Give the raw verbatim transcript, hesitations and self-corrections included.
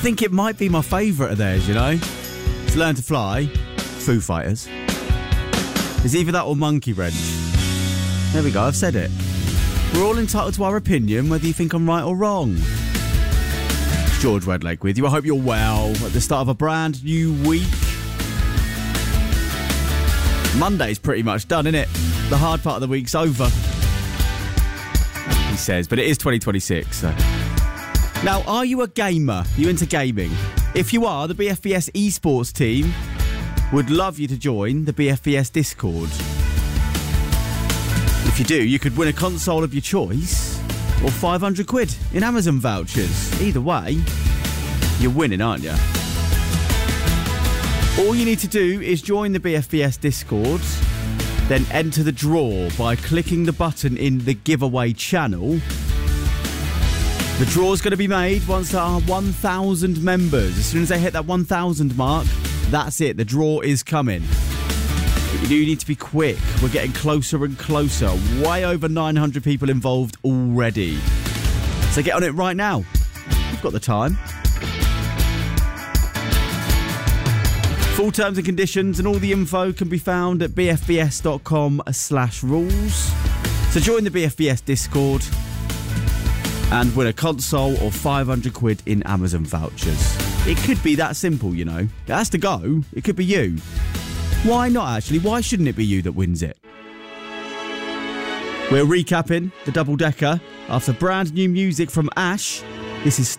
think it might be my favourite of theirs, you know? It's Learn to Fly, Foo Fighters. It's either that or Monkey Wrench. There we go, I've said it. We're all entitled to our opinion, whether you think I'm right or wrong. It's George Redlake with you. I hope you're well at the start of a brand new week. Monday's pretty much done, isn't it? The hard part of the week's over, he says, but it is twenty twenty-six. So. Now, are you a gamer? Are you into gaming? If you are, the B F B S esports team would love you to join the B F B S Discord. If you do, you could win a console of your choice or five hundred quid in Amazon vouchers. Either way, you're winning, aren't you? All you need to do is join the B F B S Discord, then enter the draw by clicking the button in the giveaway channel. The draw's going to be made once there are one thousand members. As soon as they hit that one thousand mark, that's it. The draw is coming. But you do need to be quick. We're getting closer and closer. Way over nine hundred people involved already. So get on it right now. You've got the time. Full terms and conditions and all the info can be found at bfbs.com slash rules. So join the B F B S Discord and win a console or five hundred quid in Amazon vouchers. It could be that simple, you know. It has to go. It could be you. Why not, actually? Why shouldn't it be you that wins it? We're recapping the double-decker after brand new music from Ash. This is